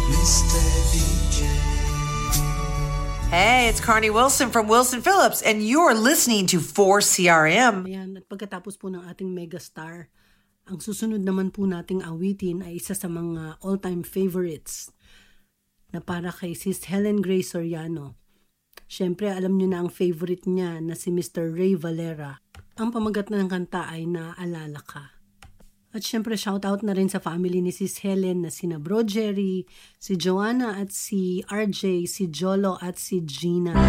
Mr. DJ. Hey, it's Carney Wilson from Wilson Phillips, and you're listening to 4CRM. Ayan, at pagkatapos po ng ating megastar, ang susunod naman po nating awitin ay isa sa mga all-time favorites na para kay Sis Helen Grace Soriano. Siyempre, alam nyo na ang favorite niya na si Mr. Ray Valera. Ang pamagat ng kanta ay Naaalala Ka. At siyempre, shoutout na rin sa family ni Sis Helen na sina Bro Jerry, si Joanna at si RJ, si Jolo at si Gina.